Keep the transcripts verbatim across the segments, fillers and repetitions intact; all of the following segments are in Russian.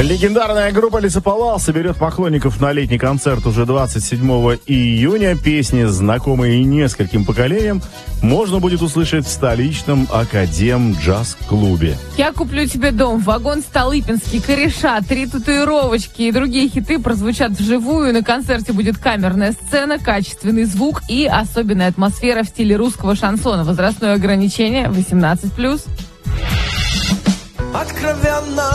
Легендарная группа «Лесоповал» соберет поклонников на летний концерт уже двадцать седьмого июня. Песни, знакомые нескольким поколениям, можно будет услышать в столичном Академ-джаз-клубе. «Я куплю тебе дом», «Вагон Столыпинский», «Кореша», «Три татуировочки» и другие хиты прозвучат вживую. На концерте будет камерная сцена, качественный звук и особенная атмосфера в стиле русского шансона. Возрастное ограничение восемнадцать плюс. Откровенно,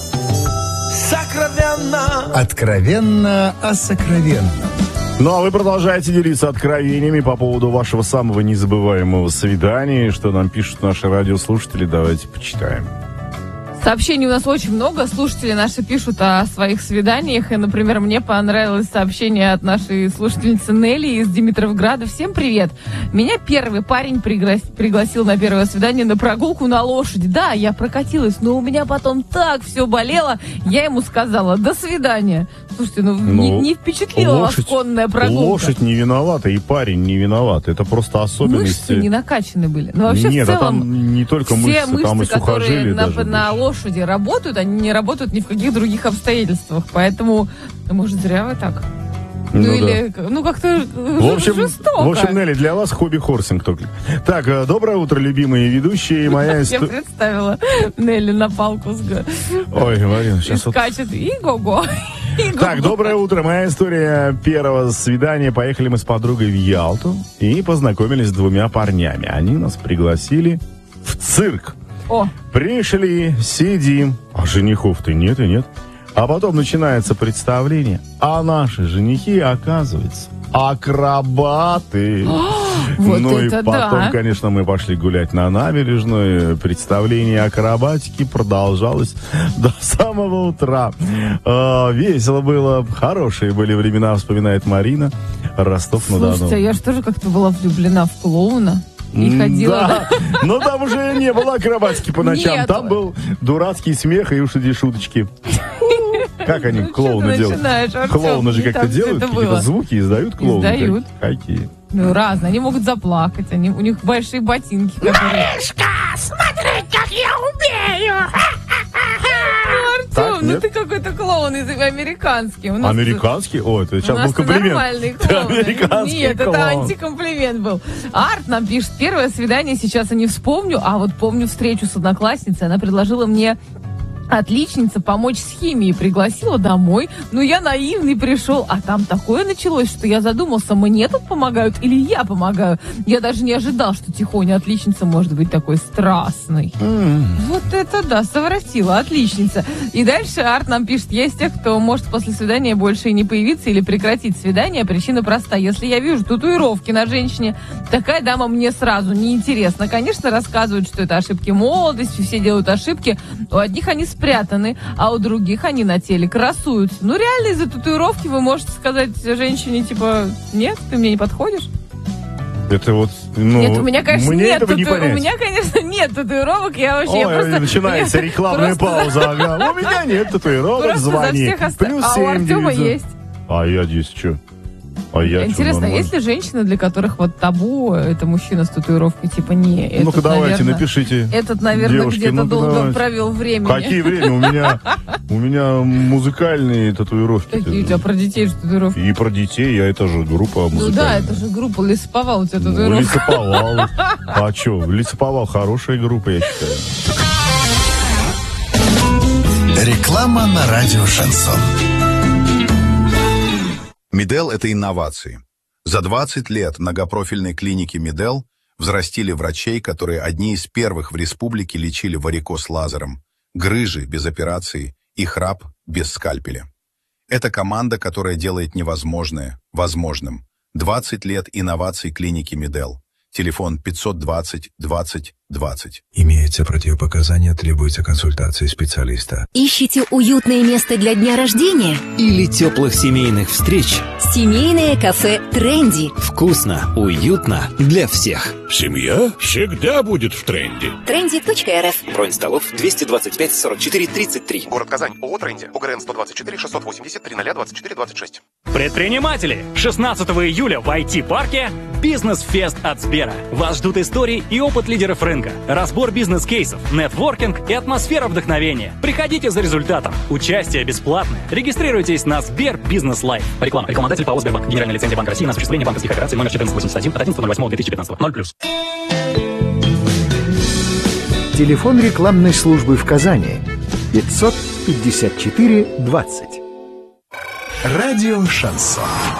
сокровенно. Откровенно о сокровенном. Ну, а вы продолжаете делиться откровениями по поводу вашего самого незабываемого свидания. Что нам пишут наши радиослушатели, давайте почитаем. Сообщений у нас очень много. Слушатели наши пишут о своих свиданиях. И, например, мне понравилось сообщение от нашей слушательницы Нелли из Димитровграда. Всем привет. Меня первый парень пригла... пригласил на первое свидание на прогулку на лошади. Да, я прокатилась, но у меня потом так все болело. Я ему сказала: до свидания. Слушайте, ну, ну не, не впечатлила лошадь, вас конная прогулка. Лошадь не виновата, и парень не виноват. Это просто особенности. Мышцы не накачаны были. Но вообще, Нет, в целом, а там не только мышцы, все мышцы, там и сухожилия на, даже на лошади работают, они не работают ни в каких других обстоятельствах. Поэтому, может, зря вы так. Ну, ну или, да. ну как-то в общем, жестоко. В общем, Нелли, для вас хобби-хорсинг только. Так, доброе утро, любимые ведущие. Моя Я представила Нелли на палку с... Ой, Марина, сейчас... И скачет, и го-го. Так, доброе утро. Моя история первого свидания. Поехали мы с подругой в Ялту и познакомились с двумя парнями. Они нас пригласили в цирк. О. Пришли, сидим. А женихов-то нет и нет. А потом начинается представление. А наши женихи, оказывается, акробаты. Вот ну и это потом, да. конечно, мы пошли гулять на набережной. Представление акробатики продолжалось до самого утра. Э, весело было, хорошие были времена, вспоминает Марина. Ростов-на-Дону. Слушайте, а я же тоже как-то была влюблена в клоуна. И ходила. Да, но там уже не было акробатики по ночам. Нет. Там был дурацкий смех и уж эти шуточки. Как они Ну, клоуны делают? Артем, Клоуны же не как-то так всё делают, это какие-то было. звуки издают клоуны. Издают. Какие? Ну, разные. Они могут заплакать. Они, у них большие ботинки, которые... Мишка, смотри, как я умею! Ну, Так, Артем, ну нет? ты какой-то клоун из американский. У нас Американский? О, это сейчас У нас был комплимент. нормальный Ты клоун. американский Нет, клоун. это антикомплимент был. Арт нам пишет: первое свидание сейчас я не вспомню, а вот помню встречу с одноклассницей. Она предложила мне, отличница, помочь с химией, пригласила домой. Ну, я наивный пришел, а там такое началось, что я задумался, мне тут помогают или я помогаю. Я даже не ожидал, что Тихоня, отличница, может быть такой страстной. Mm. Вот это да, совратила, отличница. И дальше Арт нам пишет: есть тех, кто может после свидания больше и не появиться или прекратить свидание. Причина проста. Если я вижу татуировки на женщине, такая дама мне сразу неинтересна. Конечно, рассказывают, что это ошибки молодости, все делают ошибки. У одних они спрятаны, а у других они на теле красуются. Ну, реально, из-за татуировки вы можете сказать женщине, типа: нет, ты мне не подходишь. Это вот, ну, Нет, у меня, конечно, мне нет этого не тату... понять. У меня, конечно, нет татуировок. Я вообще Ой, я просто... начинается рекламная просто... пауза. Ага. У меня нет татуировок, Просто звони. за всех оста... Плюс А семь, у Артема девятьсот. есть. А я здесь что? А я Интересно, что, есть ли женщины, для которых вот табу это мужчина с татуировкой, типа не? Этот, Ну-ка давайте, наверное, напишите. Этот, наверное, Девушки, где-то ну-ка, долго давайте. провел время. Какие время? У меня, у меня музыкальные татуировки. Какие у тебя про детей же татуировки? И про детей, я это же группа музыкальная. Ну да, это же группа Лесоповал, у тебя Ну, татуировка. Лесоповал. А что, Лесоповал хорошая группа, я считаю. Реклама на радио «Шансон». Медел – это инновации. За двадцать лет многопрофильной клиники Медел взрастили врачей, которые одни из первых в республике лечили варикоз лазером, грыжи без операции и храп без скальпеля. Это команда, которая делает невозможное возможным. двадцать лет инноваций клиники Медел. Телефон пятьсот двадцать двадцать двадцать. Имеются противопоказания, требуется консультация специалиста. Ищите уютное место для дня рождения? Или теплых семейных встреч? Семейное кафе «Тренди». Вкусно, уютно для всех. Семья всегда будет в тренде. Тренди.рф. Бронь столов двести двадцать пять сорок четыре тридцать три. Город Казань. ООО «Тренди». ОГРН сто двадцать четыре шестьсот восемьдесят тридцать двадцать четыре двадцать шесть. Предприниматели! шестнадцатого июля в ай ти-парке «Бизнес-фест» от Сбера. Вас ждут истории и опыт лидеров рынка, разбор бизнес-кейсов, нетворкинг и атмосфера вдохновения. Приходите за результатом. Участие бесплатное. Регистрируйтесь на Сбер Бизнес Лайф. Реклама. Рекламодатель ПАО «Сбербанк». Генеральная лицензия Банка России на осуществление банковских операций номер четырнадцать восемьдесят один от одиннадцатого ноль восьмого две тысячи пятнадцатого. ноль плюс. Телефон рекламной службы в Казани пятьсот пятьдесят четыре двадцать. Радио «Шансон».